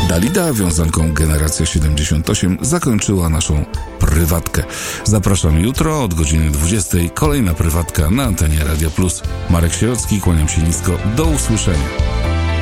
Dalida wiązanką Generacja 78 zakończyła naszą prywatkę. Zapraszam jutro od godziny 20. Kolejna prywatka na antenie Radia Plus. Marek Sierocki, kłaniam się nisko. Do usłyszenia.